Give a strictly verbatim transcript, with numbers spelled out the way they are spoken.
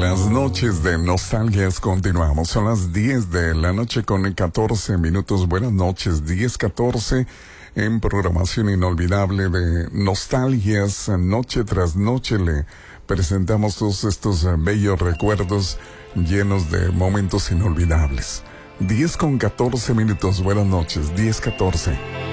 Las noches de nostalgias continuamos. Son las diez de la noche con catorce minutos. Buenas noches, diez catorce en programación inolvidable de nostalgias. Noche tras noche le presentamos todos estos bellos recuerdos llenos de momentos inolvidables. diez con catorce minutos. Buenas noches, diez catorce.